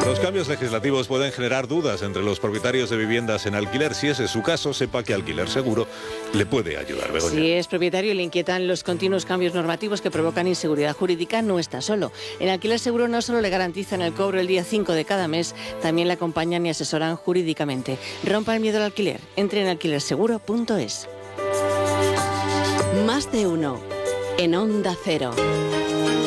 Los cambios legislativos pueden generar dudas entre los propietarios de viviendas en alquiler. Si ese es su caso, sepa que Alquiler Seguro le puede ayudar. Begoña. Si es propietario y le inquietan los continuos cambios normativos que provocan inseguridad jurídica, no está solo. En Alquiler Seguro no solo le garantizan el cobro el día 5 de cada mes, también le acompañan y asesoran jurídicamente. Rompa el miedo al alquiler. Entre en alquilerseguro.es. Más de uno. En Onda Cero.